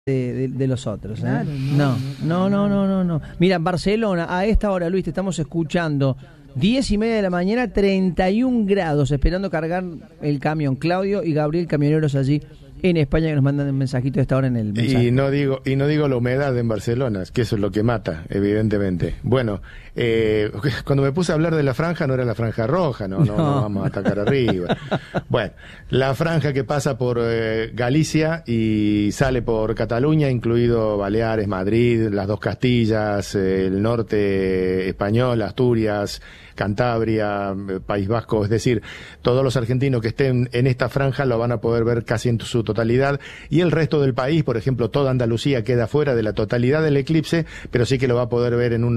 de los otros, ¿eh? Claro, No. Mira, en Barcelona, a esta hora, Luis, te estamos escuchando 10:30 de la mañana, 31 grados, esperando cargar el camión. Claudio y Gabriel, camioneros allí en España, que nos mandan un mensajito a esta hora en el mensaje. Y no digo la humedad en Barcelona, que eso es lo que mata, evidentemente. Bueno, cuando me puse a hablar de la franja, no era la franja roja, no vamos a atacar arriba. Bueno, la franja que pasa por Galicia y sale por Cataluña, incluido Baleares, Madrid, las dos Castillas, el norte español, Asturias, Cantabria, País Vasco, es decir, todos los argentinos que estén en esta franja lo van a poder ver casi en su totalidad, y el resto del país, por ejemplo, toda Andalucía queda fuera de la totalidad del eclipse, pero sí que lo va a poder ver en un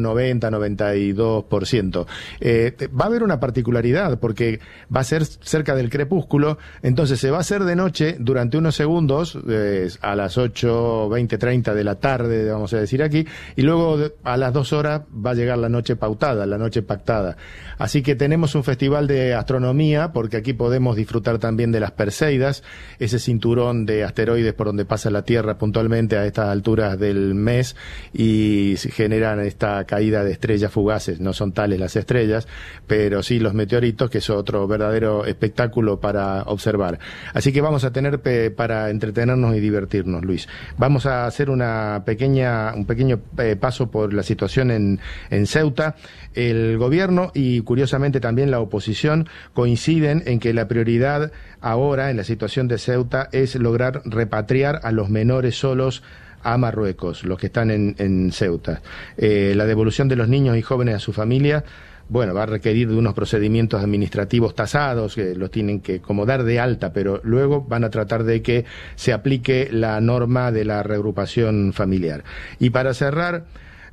90-92%. Va a haber una particularidad, porque va a ser cerca del crepúsculo, entonces se va a hacer de noche durante unos segundos, a las 8:20-30 de la tarde, vamos a decir aquí, y luego a las 2 horas va a llegar la noche pautada, la noche pactada. Así que tenemos un festival de astronomía, porque aquí podemos disfrutar también de las Perseidas, ese cinturón de asteroides por donde pasa la Tierra puntualmente a estas alturas del mes, y generan esta caída de estrellas fugaces. No son tales las estrellas, pero sí los meteoritos, que es otro verdadero espectáculo para observar. Así que vamos a tener para entretenernos y divertirnos, Luis. Vamos a hacer un pequeño paso por la situación en Ceuta. El gobierno y curiosamente también la oposición coinciden en que la prioridad ahora en la situación de Ceuta es lograr repatriar a los menores solos a Marruecos, los que están en Ceuta. La devolución de los niños y jóvenes a su familia, bueno, va a requerir de unos procedimientos administrativos tasados, que los tienen que como dar de alta, pero luego van a tratar de que se aplique la norma de la reagrupación familiar. Y para cerrar,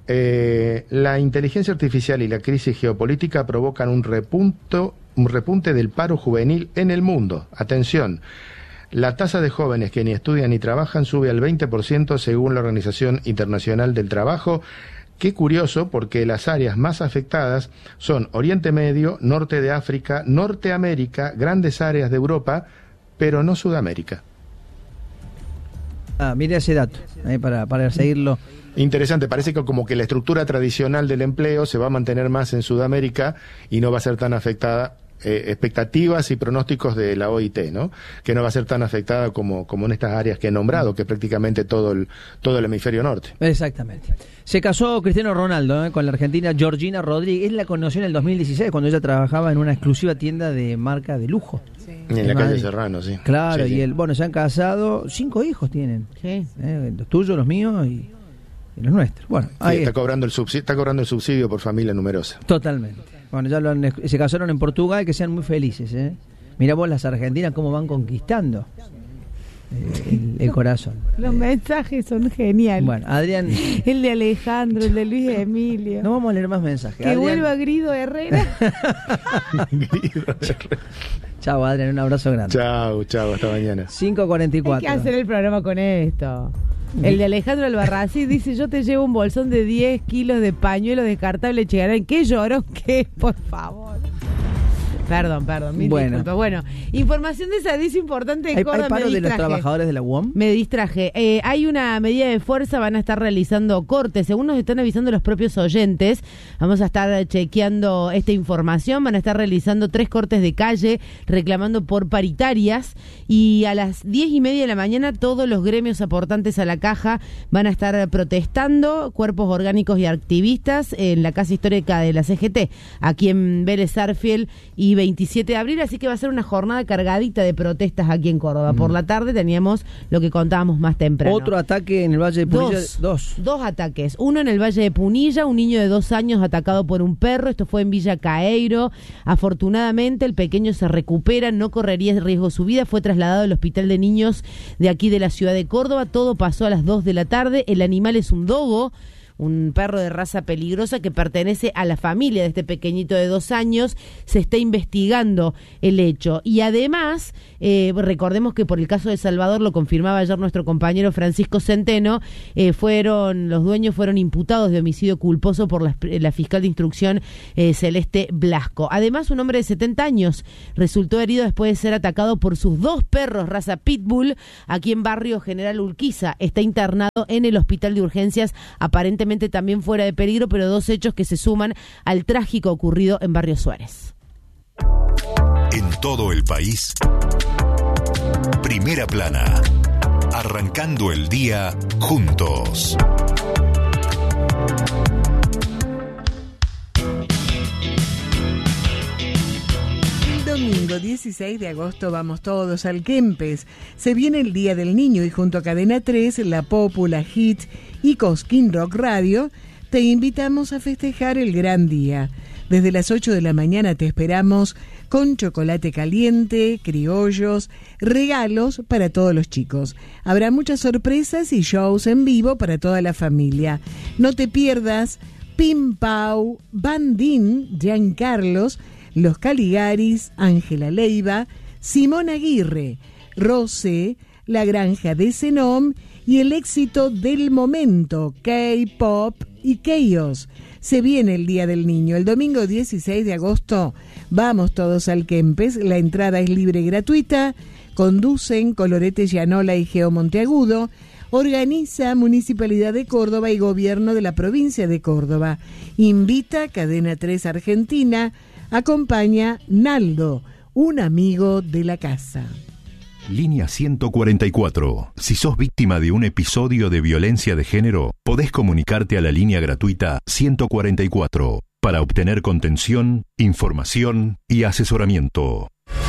la inteligencia artificial y la crisis geopolítica provocan un repunte del paro juvenil en el mundo. Atención, la tasa de jóvenes que ni estudian ni trabajan sube al 20% según la Organización Internacional del Trabajo. Qué curioso, porque las áreas más afectadas son Oriente Medio, Norte de África, Norteamérica, grandes áreas de Europa, pero no Sudamérica. Mira ese dato, para seguirlo. Interesante, parece que como que la estructura tradicional del empleo se va a mantener más en Sudamérica y no va a ser tan afectada, expectativas y pronósticos de la OIT, ¿no? Que no va a ser tan afectada como en estas áreas que he nombrado, que es prácticamente todo el hemisferio norte. Exactamente. Se casó Cristiano Ronaldo con la argentina Georgina Rodríguez. Él la conoció en el 2016, cuando ella trabajaba en una exclusiva tienda de marca de lujo. Sí. En la calle Serrano, sí. Claro, sí, y sí. se han casado, 5 hijos tienen. Sí. Los tuyos, los míos y los nuestros. Bueno, ahí está cobrando el subsidio por familia numerosa. Totalmente. Bueno, ya se casaron en Portugal, que sean muy felices, ¿eh? Mirá vos las argentinas cómo van conquistando el corazón. Los mensajes son geniales. Bueno, Adrián. El de Alejandro, el de Luis Emilio. No vamos a leer más mensajes. Que Adrián vuelva Grido Herrera. Chao, Adrián, un abrazo grande. Chao, hasta mañana. 5:44. Hay que hacer el programa con esto. El de Alejandro Albarrací dice: yo te llevo un bolsón de 10 kilos de pañuelo descartable Chegarán. ¿Qué lloró? ¿Qué? Por favor. Perdón, disculpas. Bueno, información de salud importante de Córdoba. ¿Hay paro de los trabajadores de la UOM? Me distraje. Hay una medida de fuerza, van a estar realizando cortes, según nos están avisando los propios oyentes. Vamos a estar chequeando esta información, van a estar realizando 3 cortes de calle, reclamando por paritarias, y a las 10:30 de la mañana todos los gremios aportantes a la caja van a estar protestando, cuerpos orgánicos y activistas, en la Casa Histórica de la CGT, aquí en Vélez Sarsfield y 27 de abril, así que va a ser una jornada cargadita de protestas aquí en Córdoba. Por la tarde teníamos lo que contábamos más temprano. Otro ataque en el Valle de Punilla. Dos ataques. Uno en el Valle de Punilla, un niño de 2 años atacado por un perro. Esto fue en Villa Caeiro. Afortunadamente el pequeño se recupera, no correría riesgo su vida. Fue trasladado al hospital de niños de aquí de la ciudad de Córdoba. Todo pasó a las 2 de la tarde. El animal es un dogo, un perro de raza peligrosa que pertenece a la familia de este pequeñito de 2 años. Se está investigando el hecho. Y además, recordemos que por el caso de Salvador, lo confirmaba ayer nuestro compañero Francisco Centeno, los dueños fueron imputados de homicidio culposo por la fiscal de instrucción Celeste Blasco. Además, un hombre de 70 años resultó herido después de ser atacado por sus 2 perros raza Pitbull aquí en barrio General Urquiza. Está internado en el hospital de urgencias, aparentemente también fuera de peligro, pero 2 hechos que se suman al trágico ocurrido en barrio Suárez. En todo el país, Primera Plana, arrancando el día juntos. Domingo 16 de agosto vamos todos al Kempes. Se viene el Día del Niño y junto a Cadena 3, La Popula, Hit y Cosquín Rock Radio, te invitamos a festejar el gran día. Desde las 8 de la mañana te esperamos con chocolate caliente, criollos, regalos para todos los chicos. Habrá muchas sorpresas y shows en vivo para toda la familia. No te pierdas Pim Pau, Bandín, Giancarlos, Los Caligaris, Ángela Leiva, Simón Aguirre, Rosé, La Granja de Zenón y el éxito del momento, K-Pop y Chaos. Se viene el Día del Niño. El domingo 16 de agosto vamos todos al Kempes. La entrada es libre y gratuita. Conducen Colorete Llanola y Geo Monteagudo. Organiza Municipalidad de Córdoba y Gobierno de la Provincia de Córdoba. Invita Cadena 3 Argentina. Acompaña Naldo, un amigo de la casa. Línea 144. Si sos víctima de un episodio de violencia de género, podés comunicarte a la línea gratuita 144 para obtener contención, información y asesoramiento.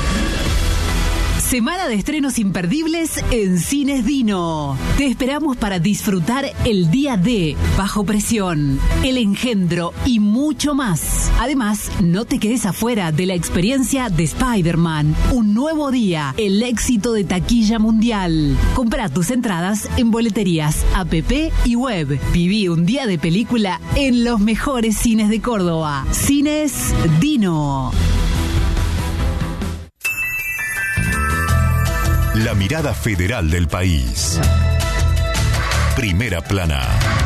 Semana de estrenos imperdibles en Cines Dino. Te esperamos para disfrutar El Día D, Bajo Presión, El Engendro y mucho más. Además, no te quedes afuera de la experiencia de Spider-Man. Un nuevo día, el éxito de taquilla mundial. Comprá tus entradas en boleterías, app y web. Viví un día de película en los mejores cines de Córdoba. Cines Dino. La mirada federal del país. Primera Plana.